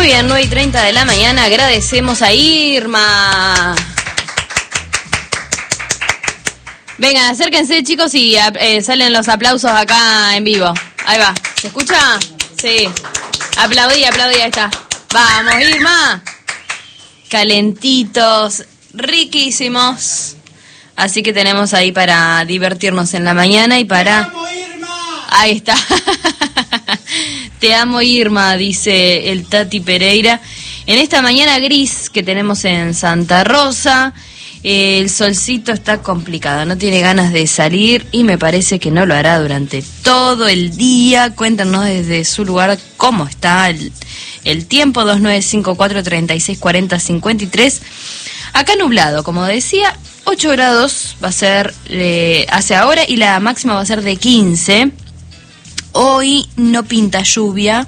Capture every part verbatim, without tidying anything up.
Muy bien, nueve y treinta de la mañana, agradecemos a Irma. Vengan, acérquense chicos y eh, salen los aplausos acá en vivo. Ahí va, ¿se escucha? Sí. Aplaudí, aplaudí, ahí está. Vamos, Irma. Calentitos, riquísimos. Así que tenemos ahí para divertirnos en la mañana y para... ¡Te amo, Irma! Ahí está. Te amo, Irma, dice el Tati Pereira. En esta mañana gris que tenemos en Santa Rosa, eh, el solcito está complicado, no tiene ganas de salir y me parece que no lo hará durante todo el día. Cuéntanos desde su lugar cómo está el, el tiempo, dos nueve cinco cuatro, treinta y seis, cuarenta, cincuenta y tres. Acá nublado, como decía, ocho grados va a ser eh, hace ahora y la máxima va a ser de quince. Hoy no pinta lluvia.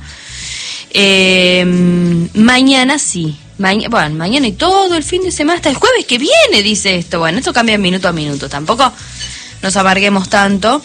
Eh, mañana sí. Maña, bueno, mañana y todo el fin de semana, hasta el jueves que viene, dice esto. Bueno, esto cambia minuto a minuto. Tampoco nos amarguemos tanto.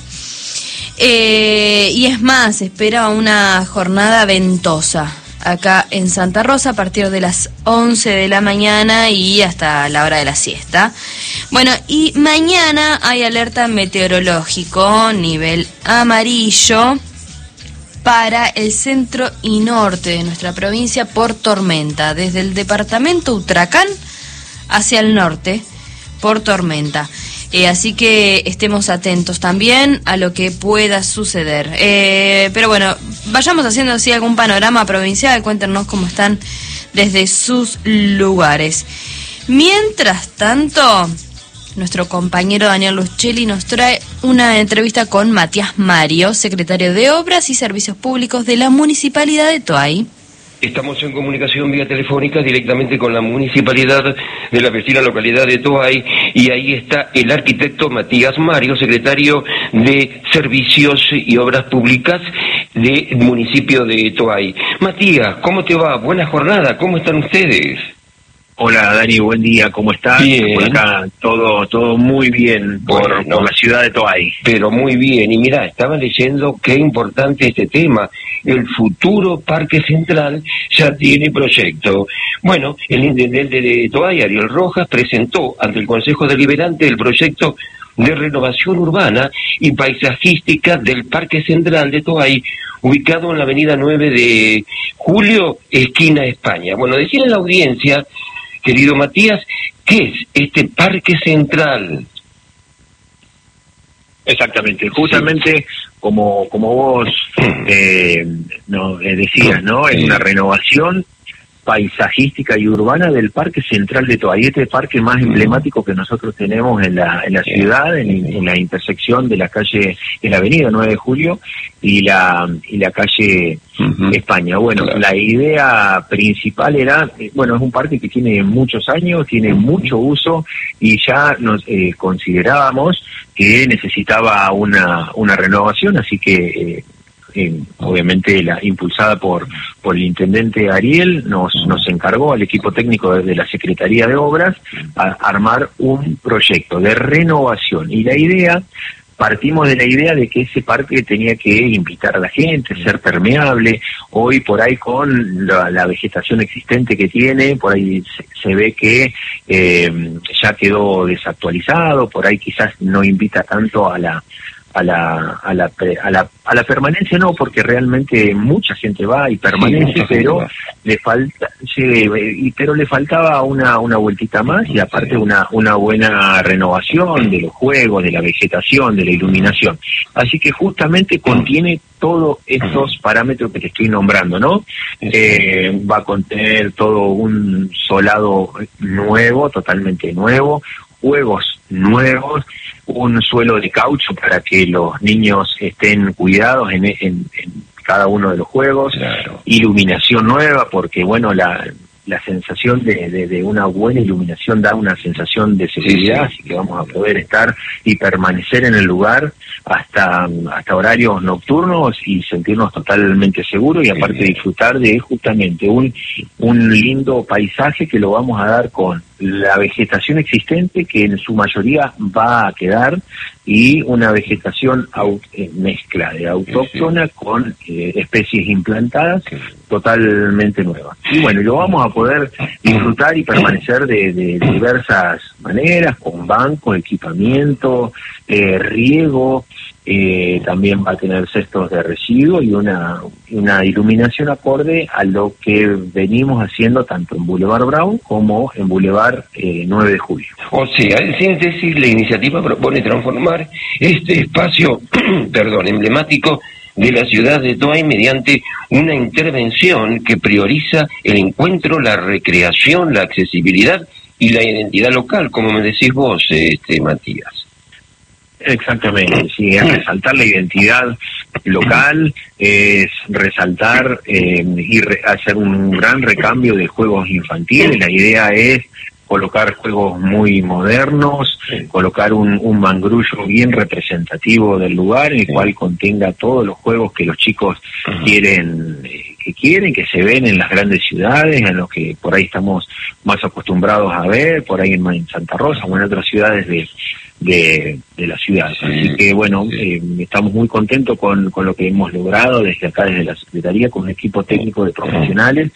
Eh, y es más, se espera una jornada ventosa acá en Santa Rosa a partir de las once de la mañana y hasta la hora de la siesta. Bueno, y mañana hay alerta meteorológico nivel amarillo para el centro y norte de nuestra provincia por tormenta, desde el departamento Utracán hacia el norte por tormenta. Eh, así que estemos atentos también a lo que pueda suceder. Eh, pero bueno, vayamos haciendo así algún panorama provincial, cuéntenos cómo están desde sus lugares. Mientras tanto, nuestro compañero Daniel Luschelli nos trae una entrevista con Matías Mario, secretario de Obras y Servicios Públicos de la Municipalidad de Toay. Estamos en comunicación vía telefónica directamente con la municipalidad de la vecina localidad de Toay y ahí está el arquitecto Matías Mario, secretario de Servicios y Obras Públicas del municipio de Toay. Matías, ¿cómo te va? Buena jornada, ¿cómo están ustedes? Hola Dani, buen día, ¿cómo estás? Bien. Por acá todo todo muy bien por, Bueno, por la ciudad de Toay. Pero muy bien, y mira, estaba leyendo qué importante este tema. El futuro Parque Central ya tiene proyecto. Bueno, el intendente de Toay, Ariel Rojas, presentó ante el Consejo Deliberante el proyecto de renovación urbana y paisajística del Parque Central de Toay, ubicado en la avenida nueve de Julio, esquina España. Bueno, decir en la audiencia, querido Matías, ¿qué es este Parque Central? Exactamente, justamente sí. como como vos eh, no, eh, decías, ¿no? Es una renovación paisajística y urbana del Parque Central de Toay, este parque más emblemático que nosotros tenemos en la en la ciudad, en, en la intersección de la calle, de la avenida nueve de Julio y la y la calle uh-huh. España. Bueno, claro. La idea principal era, bueno, es un parque que tiene muchos años, tiene mucho uso y ya nos eh, considerábamos que necesitaba una una renovación, así que eh, Eh, obviamente la impulsada por por el intendente Ariel nos nos encargó al equipo técnico de la Secretaría de Obras a armar un proyecto de renovación y la idea partimos de la idea de que ese parque tenía que invitar a la gente, ser permeable. Hoy por ahí con la, la vegetación existente que tiene, por ahí se, se ve que eh, ya quedó desactualizado, por ahí quizás no invita tanto a la a la a la a la a la permanencia, no, porque realmente mucha gente va y permanece, sí, pero le falta sí, y pero le faltaba una una vueltita más y aparte una una buena renovación de los juegos, de la vegetación, de la iluminación. Así que justamente contiene todos estos parámetros que te estoy nombrando, ¿no? Eh, va a contener todo un solado nuevo, totalmente nuevo, juegos nuevos, un suelo de caucho para que los niños estén cuidados en, en, en cada uno de los juegos, claro. Iluminación nueva, porque bueno, la la sensación de, de, de una buena iluminación da una sensación de seguridad, sí, sí. Así que vamos a poder estar y permanecer en el lugar hasta hasta horarios nocturnos y sentirnos totalmente seguros y aparte sí. Disfrutar de justamente un un lindo paisaje que lo vamos a dar con la vegetación existente, que en su mayoría va a quedar, y una vegetación aut eh, mezcla de autóctona sí, sí. con eh, especies implantadas sí. totalmente nuevas. Y bueno, lo vamos a poder disfrutar y permanecer de, de, de diversas maneras, con bancos, equipamiento, eh, riego, eh, también va a tener cestos de residuos y una, una iluminación acorde a lo que venimos haciendo tanto en Boulevard Brown como en Boulevard eh, nueve de julio. O sea, en síntesis, la iniciativa propone transformar este espacio, perdón, emblemático de la ciudad de Toay mediante una intervención que prioriza el encuentro, la recreación, la accesibilidad y la identidad local, como me decís vos, este, Matías. Exactamente, sí, es resaltar la identidad local, es resaltar eh, y re hacer un gran recambio de juegos infantiles. La idea es colocar juegos muy modernos, colocar un, un mangrullo bien representativo del lugar, en el cual contenga todos los juegos que los chicos quieren, eh, que quieren, que se ven en las grandes ciudades, en los que por ahí estamos más acostumbrados a ver, por ahí en, en Santa Rosa o en otras ciudades de De, de la ciudad. Sí, así que bueno, sí. eh, estamos muy contentos con, con lo que hemos logrado desde acá, desde la Secretaría, con un equipo técnico de profesionales.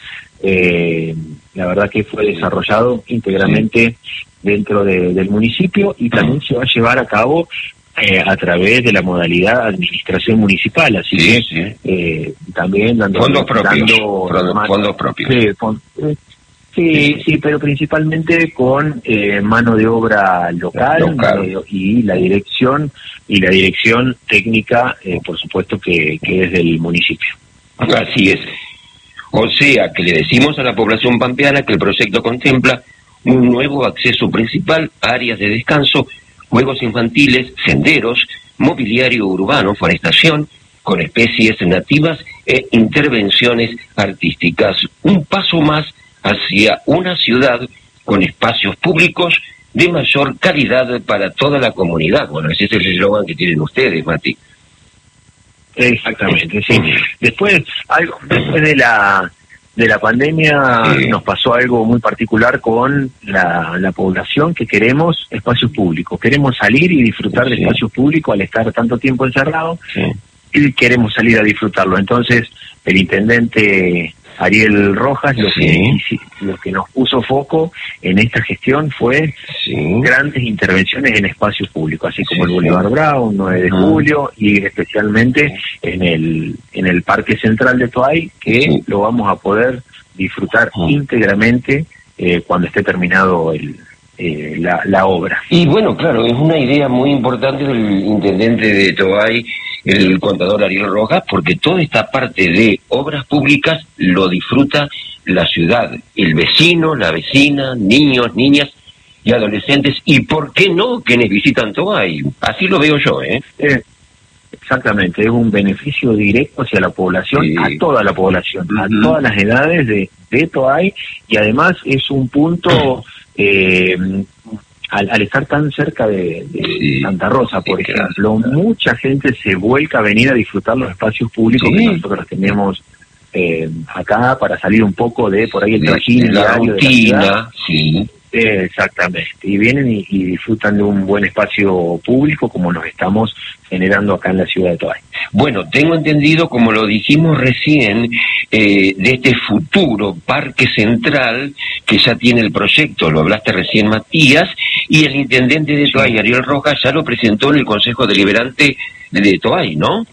Eh, la verdad que fue desarrollado íntegramente sí. dentro de, del municipio, y también se va a llevar a cabo eh, a través de la modalidad administración municipal, así sí, que sí. Eh, también dando fondos propios, dando más, fondos propios. Sí, fond, eh, Sí, sí, pero principalmente con eh, mano de obra local, local. Eh, y la dirección y la dirección técnica, eh, por supuesto que, que es del municipio. Así es. O sea, que le decimos a la población pampeana que el proyecto contempla un nuevo acceso principal, áreas de descanso, juegos infantiles, senderos, mobiliario urbano, forestación, con especies nativas e intervenciones artísticas. Un paso más hacia una ciudad con espacios públicos de mayor calidad para toda la comunidad. Bueno, ese es el eslogan que tienen ustedes, Mati. Exactamente, sí. Después, algo, después de la de la pandemia sí. nos pasó algo muy particular con la, la población, que queremos espacios públicos. Queremos salir y disfrutar sí. de espacios públicos al estar tanto tiempo encerrado, sí. y queremos salir a disfrutarlo. Entonces, el intendente Ariel Rojas, lo, sí. que, lo que nos puso foco en esta gestión fue sí. grandes intervenciones en espacios públicos, así como sí, el Boulevard sí. Brown, nueve de julio, y especialmente en el en el Parque Central de Toay, que sí. lo vamos a poder disfrutar sí. íntegramente eh, cuando esté terminado el eh, la, la obra. Y bueno, claro, es una idea muy importante del intendente de Toay, el contador Ariel Rojas, porque toda esta parte de obras públicas lo disfruta la ciudad, el vecino, la vecina, niños, niñas y adolescentes, y por qué no quienes visitan Toay. Así lo veo yo, ¿eh? eh exactamente, es un beneficio directo hacia la población, sí. a toda la población, uh-huh. a todas las edades de, de Toay, y además es un punto... eh, Al, al estar tan cerca de, de sí, Santa Rosa, por sí, ejemplo, claro. mucha gente se vuelca a venir a disfrutar los espacios públicos sí. que nosotros tenemos eh, acá, para salir un poco de por ahí el trajín diario de la ciudad. Sí. Eh, exactamente, y vienen y, y disfrutan de un buen espacio público como nos estamos generando acá en la ciudad de Toay. Bueno, tengo entendido, como lo dijimos recién, eh, de este futuro Parque Central, que ya tiene el proyecto, lo hablaste recién, Matías, y el intendente de Toay, Ariel Rojas, ya lo presentó en el Consejo Deliberante de Toay, ¿no?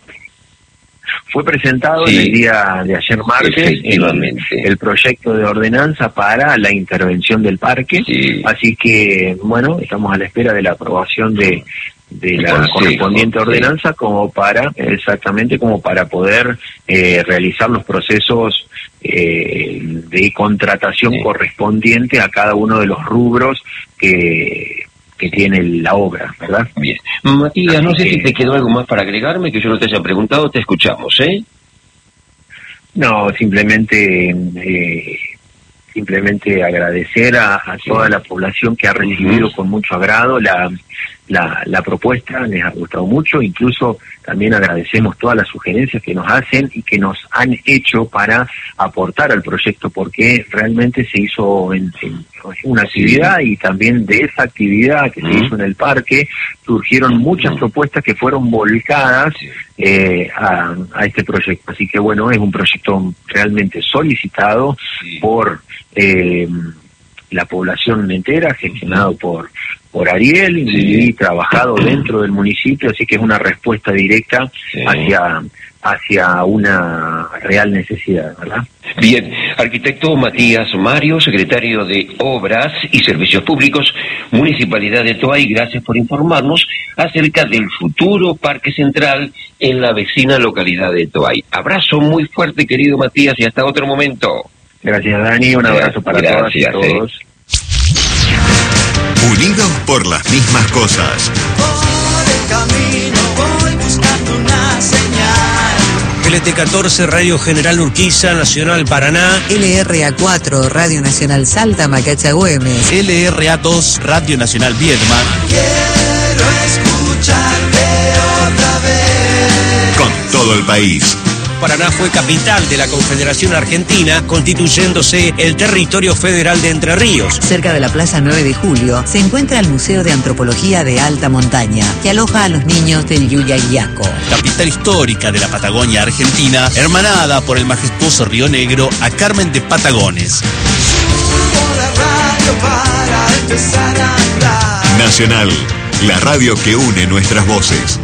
Fue presentado sí. en el día de ayer martes el, el proyecto de ordenanza para la intervención del parque, sí. así que, bueno, estamos a la espera de la aprobación de, de la consejo, correspondiente ordenanza, sí. como para, exactamente como para poder eh, realizar los procesos eh, de contratación sí. correspondiente a cada uno de los rubros que... que tiene la obra, ¿verdad? Bien. Matías, así no sé que... si te quedó algo más para agregarme, que yo no te haya preguntado, te escuchamos, ¿eh? No, simplemente eh, simplemente agradecer a, a toda la población que ha recibido uh-huh. con mucho agrado la la, la propuesta, les ha gustado mucho, incluso también agradecemos todas las sugerencias que nos hacen y que nos han hecho para aportar al proyecto, porque realmente se hizo en, en una actividad y también de esa actividad que se hizo en el parque surgieron muchas propuestas que fueron volcadas eh, a, a este proyecto. Así que bueno, es un proyecto realmente solicitado por eh, la población entera, gestionado por por Ariel y, y trabajado dentro del municipio, así que es una respuesta directa sí. hacia hacia una real necesidad, ¿verdad? Bien, arquitecto Matías Mario, secretario de Obras y Servicios Públicos, Municipalidad de Toay, gracias por informarnos acerca del futuro Parque Central en la vecina localidad de Toay. Abrazo muy fuerte, querido Matías, y hasta otro momento. Gracias, Dani, un abrazo para gracias, todas y todos. Eh. Unidos por las mismas cosas. Por el camino voy buscando una señal. L T catorce, Radio General Urquiza, Nacional Paraná. L R A cuatro, Radio Nacional Salta, Macacha Güemes. L R A dos, Radio Nacional Viedma. Quiero escucharte otra vez. Con todo el país. Paraná fue capital de la Confederación Argentina, constituyéndose el territorio federal de Entre Ríos. Cerca de la Plaza nueve de Julio se encuentra el Museo de Antropología de Alta Montaña, que aloja a los niños del Yuyayaco. Capital histórica de la Patagonia Argentina, hermanada por el majestuoso Río Negro a Carmen de Patagones. Subo la radio para empezar a hablar. Nacional, la radio que une nuestras voces.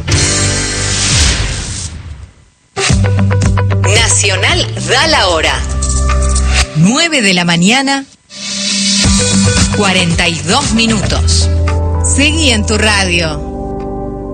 Nacional da la hora. nueve de la mañana, cuarenta y dos minutos. Seguí en tu radio.